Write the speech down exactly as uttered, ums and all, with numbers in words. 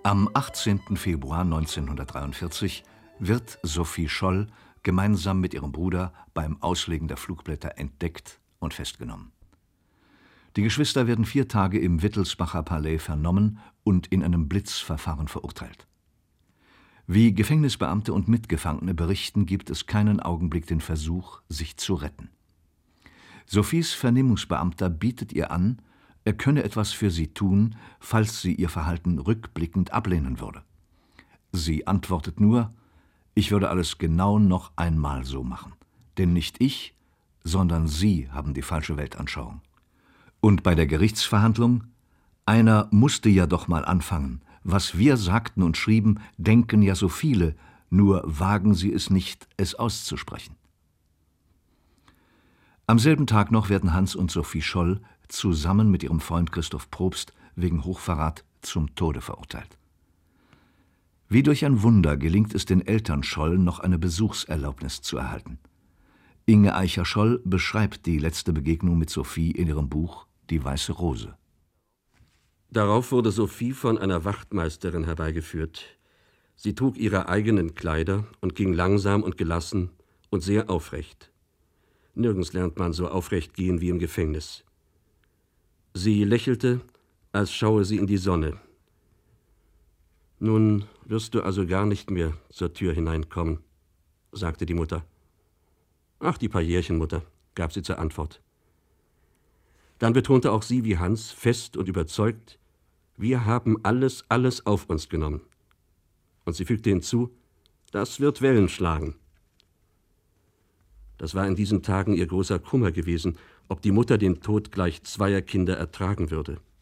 Am achtzehnten Februar neunzehnhundertdreiundvierzig wird Sophie Scholl gemeinsam mit ihrem Bruder beim Auslegen der Flugblätter entdeckt und festgenommen. Die Geschwister werden vier Tage im Wittelsbacher Palais vernommen und in einem Blitzverfahren verurteilt. Wie Gefängnisbeamte und Mitgefangene berichten, gibt es keinen Augenblick den Versuch, sich zu retten. Sophies Vernehmungsbeamter bietet ihr an, er könne etwas für sie tun, falls sie ihr Verhalten rückblickend ablehnen würde. Sie antwortet nur: Ich würde alles genau noch einmal so machen. Denn nicht ich, sondern Sie haben die falsche Weltanschauung. Und bei der Gerichtsverhandlung: Einer musste ja doch mal anfangen. Was wir sagten und schrieben, denken ja so viele, nur wagen sie es nicht, es auszusprechen. Am selben Tag noch werden Hans und Sophie Scholl zusammen mit ihrem Freund Christoph Probst wegen Hochverrat zum Tode verurteilt. Wie durch ein Wunder gelingt es den Eltern Scholl, noch eine Besuchserlaubnis zu erhalten. Inge Eicher-Scholl beschreibt die letzte Begegnung mit Sophie in ihrem Buch »Die weiße Rose«. Darauf wurde Sophie von einer Wachtmeisterin herbeigeführt. Sie trug ihre eigenen Kleider und ging langsam und gelassen und sehr aufrecht. Nirgends lernt man so aufrecht gehen wie im Gefängnis. Sie lächelte, als schaue sie in die Sonne. »Nun wirst du also gar nicht mehr zur Tür hineinkommen«, sagte die Mutter. »Ach, die paar Jährchen, Mutter«, gab sie zur Antwort. Dann betonte auch sie wie Hans fest und überzeugt: »Wir haben alles, alles auf uns genommen.« Und sie fügte hinzu: »Das wird Wellen schlagen.« Das war in diesen Tagen ihr großer Kummer gewesen, ob die Mutter den Tod gleich zweier Kinder ertragen würde.